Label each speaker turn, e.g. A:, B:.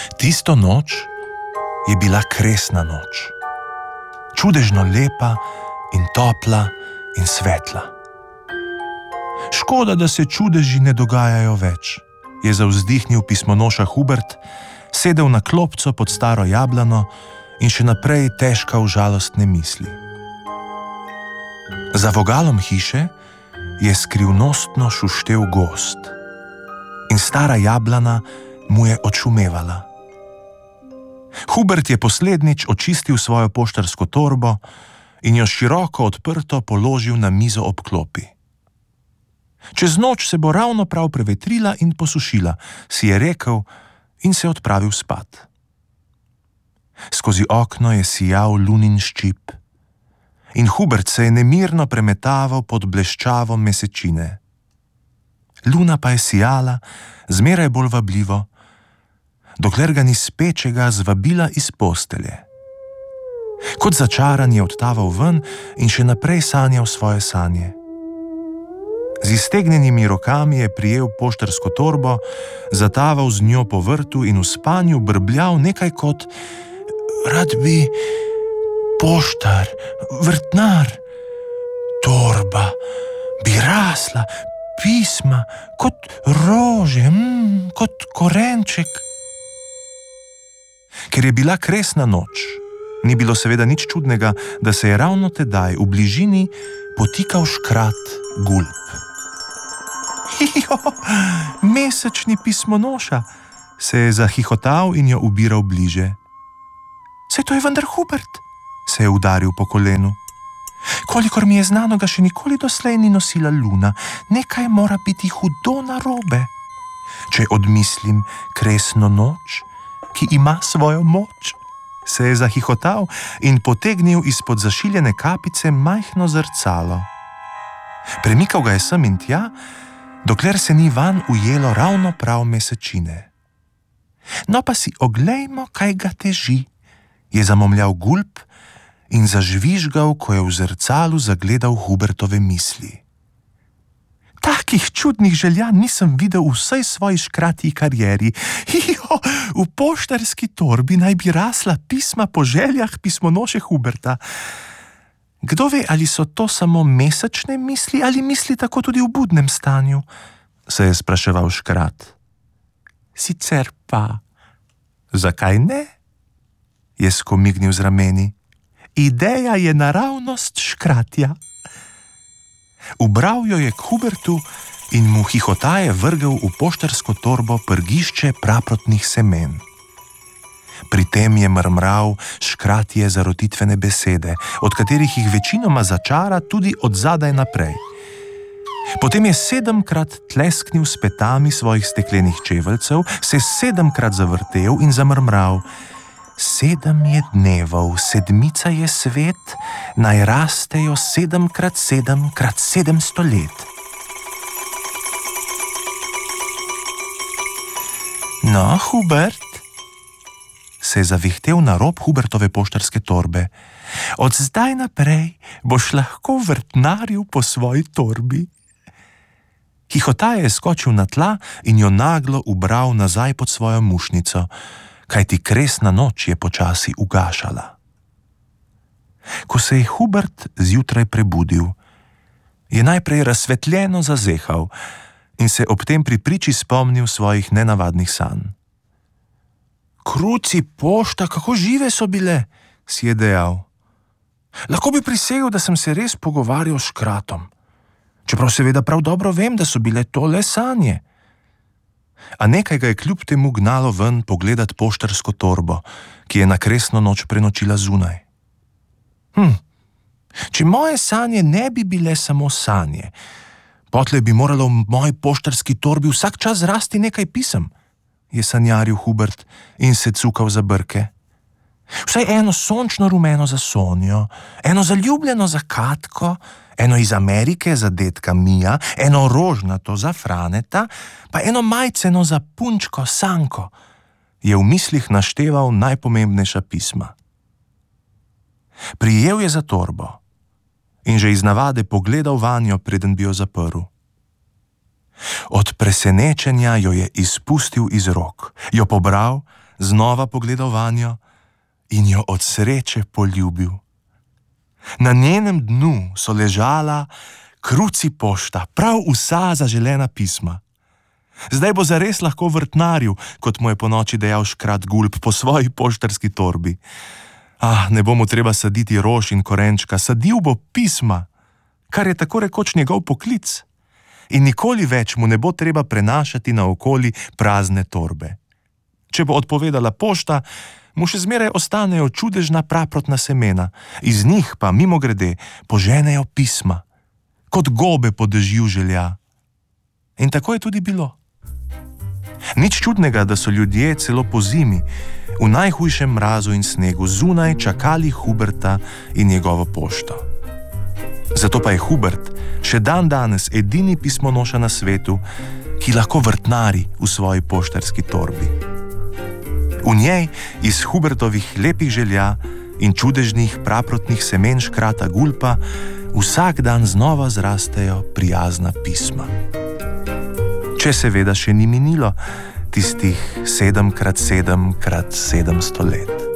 A: Tisto noč je bila kresna noč. Čudežno lepa in topla in svetla. Škoda, da se čudeži ne dogajajo več, je zavzdihnil pismonoša Hubert, sedel na klopco pod staro jablano in še naprej težkal žalostne misli. Za vogalom hiše je skrivnostno šuštel gozd in stara jablana mu je odšumevala. Hubert je poslednjič očistil svojo poštarsko torbo in jo široko odprto položil na mizo ob klopi. Čez noč se bo ravno prav prevetrila in posušila, si je rekel in se odpravil spat. Skozi okno je sijal lunin ščip in Hubert se je nemirno premetaval pod bleščavo mesečine. Luna pa je sijala zmeraj bolj vabljivo, dokler ga ni spečega zvabila iz postelje. Kot začaran je odtaval ven in še naprej sanjal svoje sanje. Z iztegnjenimi rokami je prijel poštarsko torbo, zataval z njo po vrtu in v spanju brbljal nekaj kot: rad bi poštar, vrtnar, torba, bi rasla, pisma, kot rože, kot korenček. Ker je bila kresna noč, ni bilo seveda nič čudnega, da se je ravno tedaj v bližini potikal škrat Gulb. Jo, mesečni pismonoša, se je zahihotal in jo ubiral bliže. Saj to je vendar Hubert, se je udaril po kolenu. Kolikor mi je znano, ga še nikoli doslej ni nosila Luna, nekaj mora biti hudo narobe. Če odmislim kresno noč, ki ima svojo moč, se je zahihotal in potegnil izpod zašiljene kapice majhno zrcalo. Premikal ga je sem in tja, dokler se ni vanj ujelo ravno prav mesečine. No pa si oglejmo, kaj ga teži, je zamomljal Gulb in zažvižgal, ko je v zrcalu zagledal Hubertove misli. Takih čudnih želja nisem videl v vsej svoji škratji karieri. Jo, v poštarski torbi naj bi rasla pisma po željah pismonoše Huberta. Kdo ve, ali so to samo mesečne misli ali misli tako tudi v budnem stanju, se je spraševal škrat. Sicer pa, zakaj ne? Je skomignil z rameni. Ideja je naravnost škratja. Ubral jo je k Hubertu in mu hihotaje vrgel v poštarsko torbo prgišče praprotnih semen. Pri tem je mrmral škratje zarotitvene besede, od katerih jih večinoma začara tudi od zadaj naprej. Potem je 7-krat tlesknil s petami svojih steklenih čeveljcev, se 7-krat zavrtel in zamrmral: 7 je dnevov, 7 je svet, naj rastejo 7x7x700 let. No, Hubert, se je zavihtel na rob Hubertove poštarske torbe. Od zdaj naprej boš lahko vrtnaril po svoji torbi. Hihotaje je skočil na tla in jo naglo ubral nazaj pod svojo mušnico, kajti kresna noč je počasi ugašala. Ko se je Hubert zjutraj prebudil, je najprej razsvetljeno zazehal in se ob tem pri priči spomnil svojih nenavadnih sanj. Kruci, pošta, kako žive so bile, si je dejal. Lahko bi prisegel, da sem se res pogovarjal s škratom, čeprav seveda prav dobro vem, da so bile to le sanje. A nekaj ga je kljub temu gnalo ven pogledat poštarsko torbo, ki je na kresno noč prenočila zunaj. Če moje sanje ne bi bile samo sanje, potlej bi moralo v moji poštarski torbi vsak čas rasti nekaj pisem, je sanjaril Hubert in se cukal za brke. Vsaj eno sončno rumeno za Sonjo, eno zaljubljeno za Katko, eno iz Amerike za dedka Mija, eno rožnato za Franeta, pa eno majceno za punčko Sanko, je v mislih našteval najpomembnejša pisma. Prijel je za torbo in že iz navade pogledal vanjo, preden bi jo zaprl. Od presenečenja jo je izpustil iz rok, jo pobral znova pogledal vanjo in jo od sreče poljubil. Na njenem dnu so ležala kruci pošta, prav vsa zaželena pisma. Zdaj bo zares lahko vrtnaril, kot mu je ponoči dejal škrat Gulb, po svoji poštarski torbi. Ne bo mu treba saditi rož in korenčka, sadil bo pisma, kar je tako rekoč njegov poklic. In nikoli več mu ne bo treba prenašati naokoli prazne torbe. Če bo odpovedala pošta, mu še zmeraj ostanejo čudežna praprotna semena, iz njih pa mimogrede poženejo pisma, kot gobe po dežju želja. In tako je tudi bilo. Nič čudnega, da so ljudje celo pozimi, v najhujšem mrazu in snegu, zunaj čakali Huberta in njegovo pošto. Zato pa je Hubert še dan danes edini pismonoša na svetu, ki lahko vrtnari v svoji poštarski torbi. V njej iz Hubertovih lepih želja in čudežnih praprotnih semen škrata Gulpa vsak dan znova zrastejo prijazna pisma. Če seveda še ni minilo tistih 7x7x700 let.